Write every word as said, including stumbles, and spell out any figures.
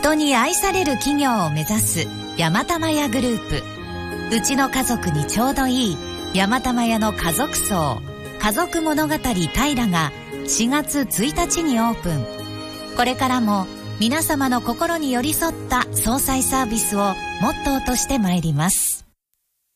人に愛される企業を目指す山玉屋グループ。うちの家族にちょうどいい山玉屋の家族層、家族物語平がしがつついたちにオープン。これからも皆様の心に寄り添った総菜サービスをモットーとしてまいります。